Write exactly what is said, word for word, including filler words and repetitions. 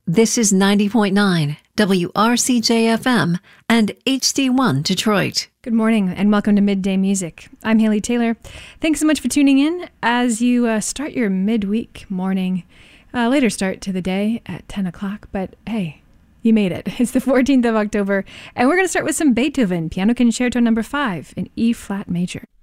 This is ninety point nine W R C J F M and H D one Detroit. Good morning and welcome to Midday Music. I'm Haley Taylor. Thanks so much for tuning in as you uh, start your midweek morning, uh, later start to the day at ten o'clock. But hey, you made it. It's the fourteenth of October and we're going to start with some Beethoven, Piano Concerto number five in E flat major.